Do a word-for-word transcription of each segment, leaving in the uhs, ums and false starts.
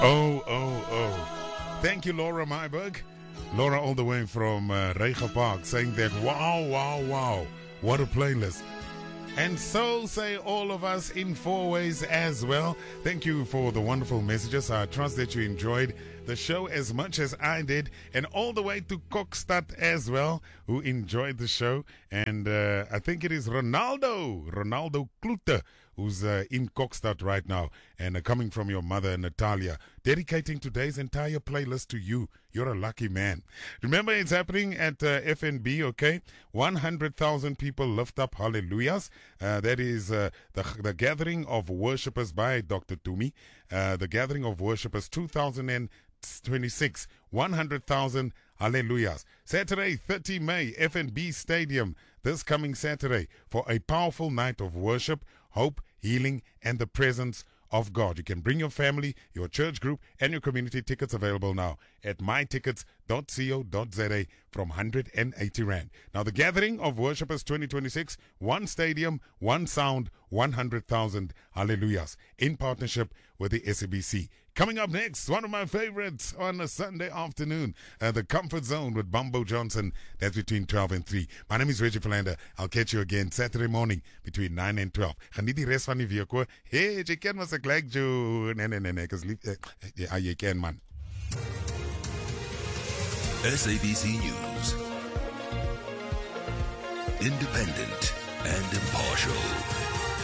Oh, oh, oh. Thank you, Laura Myberg. Laura all the way from uh, Reiger Park saying that, wow, wow, wow. What a playlist. And so say all of us in four ways as well. Thank you for the wonderful messages. I trust that you enjoyed the show as much as I did. And all the way to Kokstad as well, who enjoyed the show. And uh, I think it is Ronaldo, Ronaldo Klute, who's uh, in Kokstad right now. And uh, coming from your mother, Natalia, dedicating today's entire playlist to you. You're a lucky man. Remember, it's happening at uh, F N B, okay? one hundred thousand people lift up hallelujahs. Uh, that is uh, the, the gathering of worshippers by Doctor Tumi. Uh, the gathering of worshippers two thousand twenty-six. one hundred thousand hallelujahs. Saturday, thirtieth of May, F N B Stadium. This coming Saturday for a powerful night of worship, hope, healing, and the presence of God. You can bring your family, your church group, and your community. Tickets available now at my tickets dot co dot za from one hundred eighty rand. Now, the Gathering of Worshippers twenty twenty-six, one stadium, one sound, one hundred thousand hallelujahs in partnership with the S A B C. Coming up next, one of my favorites on a Sunday afternoon, uh, The Comfort Zone with Bumbo Johnson. That's between twelve and three. My name is Reggie Philander. I'll catch you again Saturday morning between nine and twelve. Geniet die rest van die week hoor. Hey, jy ken mas ek like jo. Nee, nee, nee, nee. Ek is lief. Ja, jy ken man. S A B C News. Independent and impartial.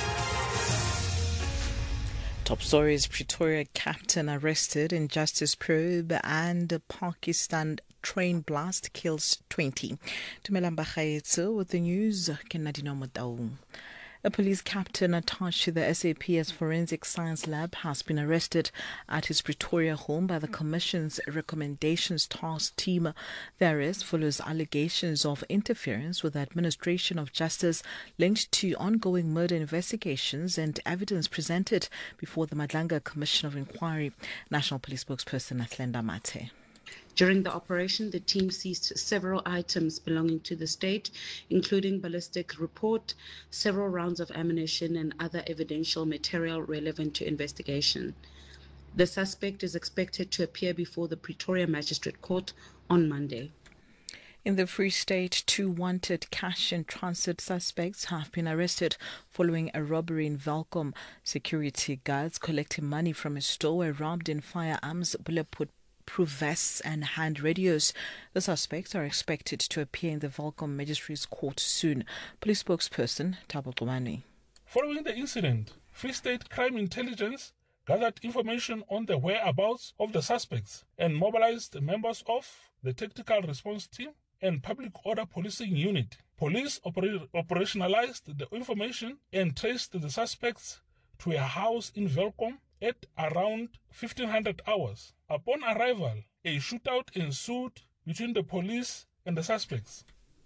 Top stories: Pretoria captain arrested in justice probe, and Pakistan train blast kills twenty. Tumelamba Khaetso with the news. Kenadino Motaung. A police captain attached to the S A P S Forensic Science Lab has been arrested at his Pretoria home by the Commission's Recommendations Task Team. The arrest follows allegations of interference with the administration of justice linked to ongoing murder investigations and evidence presented before the Madlanga Commission of Inquiry. National Police spokesperson Athlenda Mate. During the operation, the team seized several items belonging to the state, including ballistic report, several rounds of ammunition, and other evidential material relevant to investigation. The suspect is expected to appear before the Pretoria Magistrate Court on Monday. In the Free State, two wanted cash and transit suspects have been arrested following a robbery in Welkom. Security guards collecting money from a store were robbed in firearms, bulletproof vests and hand radios. The suspects are expected to appear in the Welkom Magistrates Court soon. Police spokesperson Thabo Tumani. Following the incident, Free State Crime Intelligence gathered information on the whereabouts of the suspects and mobilized members of the Tactical Response Team and Public Order Policing Unit. Police oper- operationalized the information and traced the suspects to a house in Welkom at around fifteen hundred hours. Upon arrival, a shootout ensued between the police and the suspects.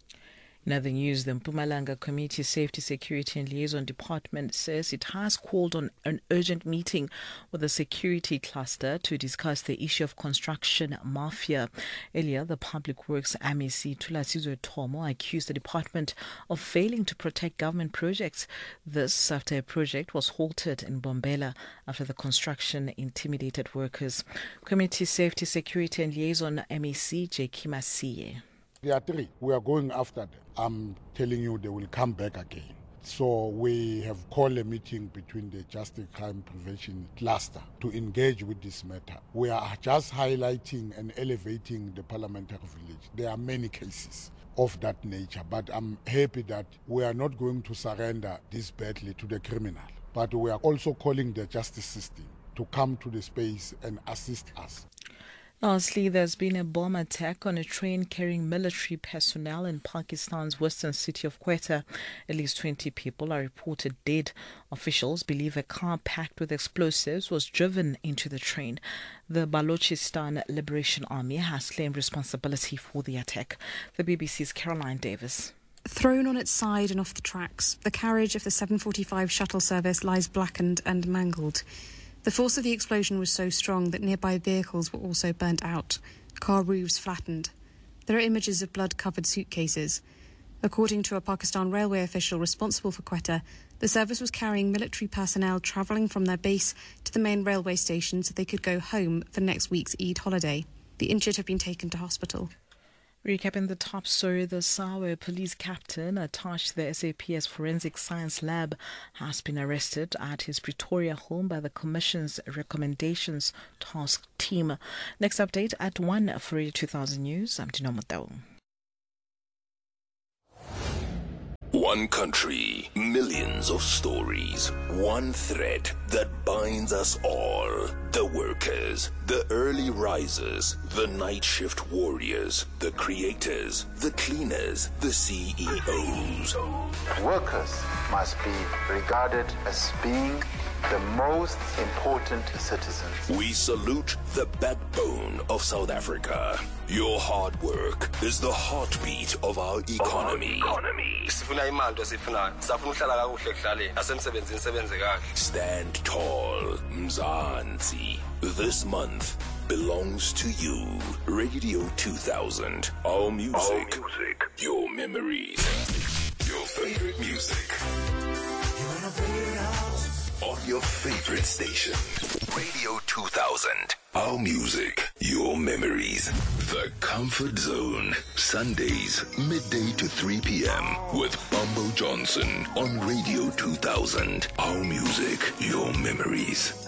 In other news, the Mpumalanga Community Safety, Security and Liaison Department says it has called on an urgent meeting with the security cluster to discuss the issue of construction mafia. Earlier, the Public Works M E C Thulasizwe Thomo accused the department of failing to protect government projects. This after a project was halted in Bombela after the construction intimidated workers. Community Safety, Security and Liaison M E C J Kimasiye. There are three. We are going after them. I'm telling you, they will come back again. So we have called a meeting between the Justice Crime Prevention Cluster to engage with this matter. We are just highlighting and elevating the parliamentary village. There are many cases of that nature, but I'm happy that we are not going to surrender this badly to the criminal. But we are also calling the justice system to come to the space and assist us. Lastly, there's been a bomb attack on a train carrying military personnel in Pakistan's western city of Quetta. At least twenty people are reported dead. Officials believe a car packed with explosives was driven into the train. The Balochistan Liberation Army has claimed responsibility for the attack. The B B C's Caroline Davis. Thrown on its side and off the tracks, the carriage of the seven forty-five shuttle service lies blackened and mangled. The force of the explosion was so strong that nearby vehicles were also burnt out. Car roofs flattened. There are images of blood-covered suitcases. According to a Pakistan railway official responsible for Quetta, the service was carrying military personnel travelling from their base to the main railway station so they could go home for next week's Eid holiday. The injured have been taken to hospital. Recapping the top story, the Sawe police captain attached to the S A P S Forensic Science Lab has been arrested at his Pretoria home by the Commission's Recommendations Task Team. Next update at one for Radio two thousand News. I'm Dino Motau. One country, millions of stories, one thread that binds us all. The workers, the early risers, the night shift warriors, the creators, the cleaners, the C E Os. Workers must be regarded as being the most important citizens. We salute the backbone of South Africa. Your hard work is the heartbeat of our economy. Stand tall, Mzansi. This month belongs to you. Radio two thousand. Our music, our music, your memories, your favorite music. On your favorite station. Radio two thousand. Our music, your memories. The Comfort Zone. Sundays, midday to three p.m. with Bumbo Johnson on Radio two thousand. Our music, your memories.